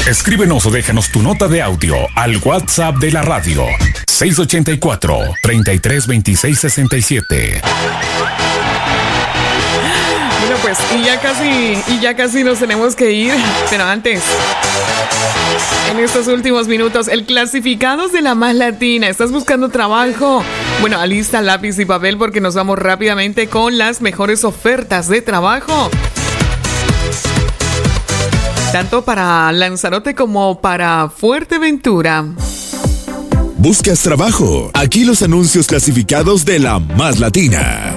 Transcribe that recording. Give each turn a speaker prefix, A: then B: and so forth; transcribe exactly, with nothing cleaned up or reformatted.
A: Escríbenos o déjanos tu nota de audio al WhatsApp de la radio seis ocho cuatro, treinta y tres, veintiséis, sesenta y siete.
B: Bueno, pues, y ya casi, y ya casi nos tenemos que ir, pero antes, en estos últimos minutos, el clasificados de la Más Latina. ¿Estás buscando trabajo? Bueno, alista lápiz y papel porque nos vamos rápidamente con las mejores ofertas de trabajo. Tanto para Lanzarote como para Fuerteventura.
C: ¿Buscas trabajo? Aquí los anuncios clasificados de la Más Latina.